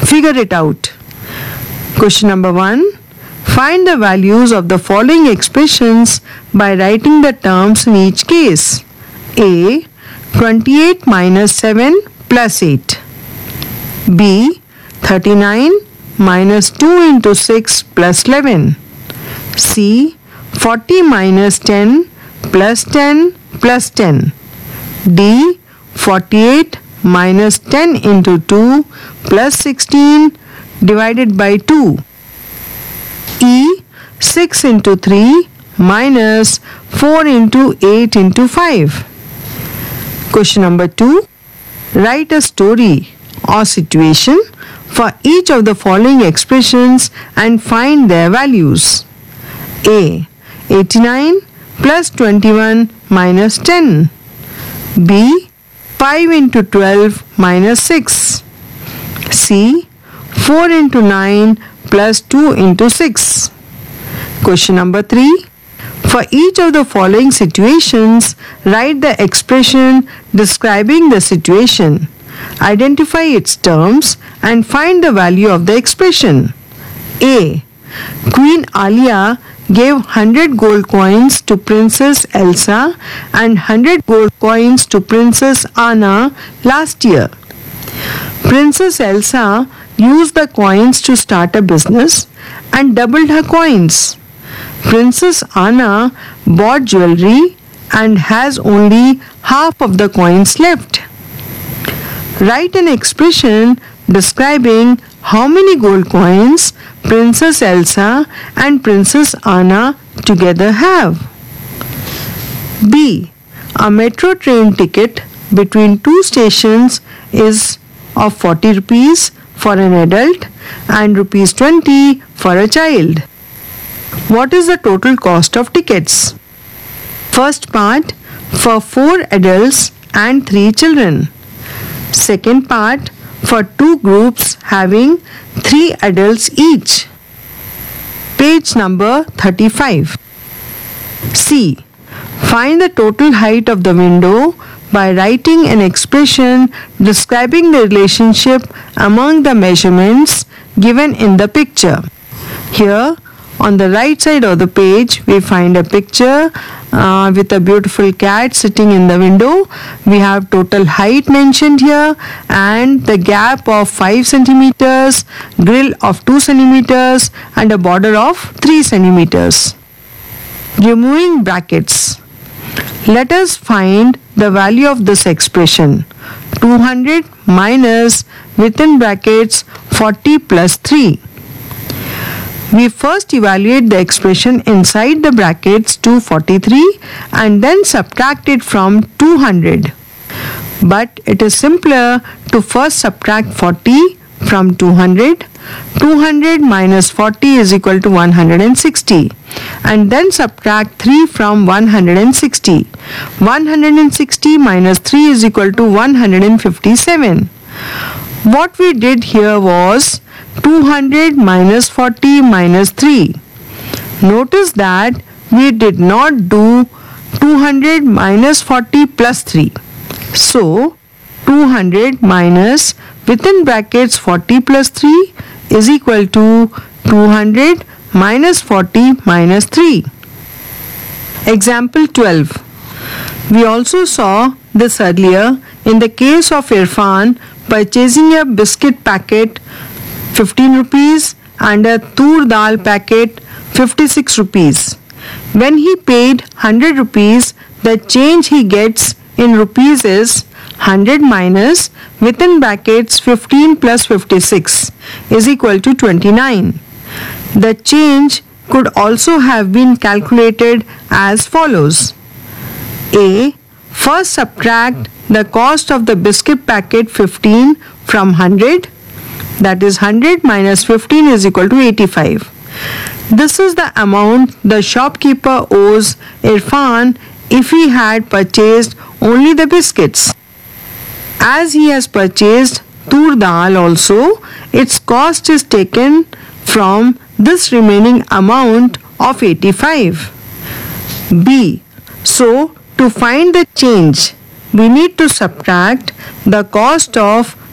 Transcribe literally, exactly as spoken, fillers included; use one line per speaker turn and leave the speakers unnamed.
Figure it out. Question number one. Find the values of the following expressions by writing the terms in each case. A. twenty-eight minus seven plus eight. B. thirty-nine minus two into six plus eleven. C. forty minus ten plus ten plus ten. D. forty-eight minus ten into two plus sixteen divided by two. E. six into three minus four into eight into five. Question number two. Write a story or situation for each of the following expressions and find their values. A. eighty-nine plus twenty-one minus ten. B. five into twelve minus six. C. four into nine plus two into six. Question number three. For each of the following situations, write the expression describing the situation. Identify its terms and find the value of the expression. A. Queen Alia gave one hundred gold coins to Princess Elsa and one hundred gold coins to Princess Anna last year. Princess Elsa used the coins to start a business and doubled her coins. Princess Anna bought jewelry and has only half of the coins left. Write an expression describing how many gold coins Princess Elsa and Princess Anna together have. B. A metro train ticket between two stations is of forty rupees for an adult and rupees twenty for a child. What is the total cost of tickets? First part, for four adults and three children. Second part, for two groups having three adults each. Page number thirty-five. C. Find the total height of the window by writing an expression describing the relationship among the measurements given in the picture. Here, on the right side of the page, we find a picture uh, with a beautiful cat sitting in the window. We have total height mentioned here and the gap of five centimeters, grill of two centimeters and a border of three centimeters. Removing brackets. Let us find the value of this expression. two hundred minus within brackets forty plus three. We first evaluate the expression inside the brackets two hundred forty-three and then subtract it from two hundred. But it is simpler to first subtract forty from two hundred. two hundred minus forty is equal to one hundred sixty and then subtract three from one hundred sixty. one hundred sixty minus three is equal to one hundred fifty-seven. What we did here was two hundred minus forty minus three. Notice that we did not do two hundred minus forty plus three. So, two hundred minus within brackets forty plus three is equal to two hundred minus forty minus three. Example twelve. We also saw this earlier in the case of Irfan purchasing a biscuit packet fifteen rupees and a tur dal packet fifty-six rupees. When he paid one hundred rupees, the change he gets in rupees is one hundred minus within brackets fifteen plus fifty-six is equal to twenty-nine. The change could also have been calculated as follows. A. First subtract the cost of the biscuit packet fifteen from one hundred. That is one hundred minus fifteen is equal to eighty-five. This is the amount the shopkeeper owes Irfan if he had purchased only the biscuits. As he has purchased tur dal also, its cost is taken from this remaining amount of eighty-five. B. So, to find the change, we need to subtract the cost of